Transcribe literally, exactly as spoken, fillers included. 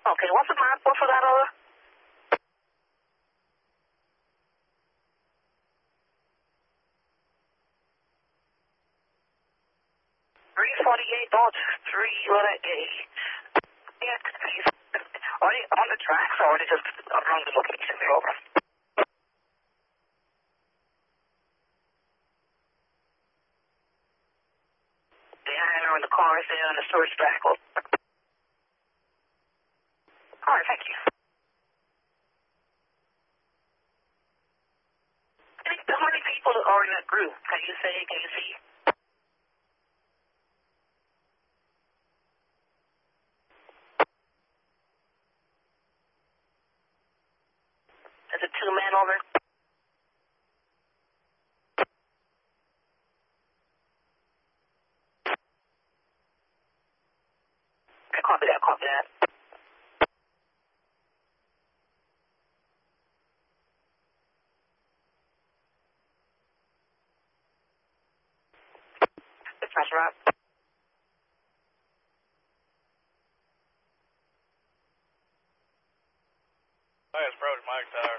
Okay, what's the mark for that order? three forty-eight Dodge, three letter A. Yeah, are they on the tracks or are they just around the location? They're over. The iron in the car is there on the storage track. All right, thank you. How many people are in that group? Can you say, can you see? Is it two men over? Okay, copy that, copy that. That's right. Highest approach, Mike Tower.